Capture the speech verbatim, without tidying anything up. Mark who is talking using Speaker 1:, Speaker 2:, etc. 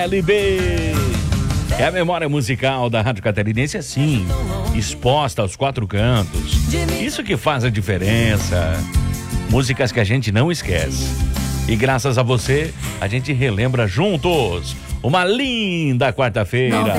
Speaker 1: L B é a memória musical da Rádio Catarinense, assim, exposta aos quatro cantos. Isso que faz a diferença. Músicas que a gente não esquece. E graças a você, a gente relembra juntos uma linda quarta-feira.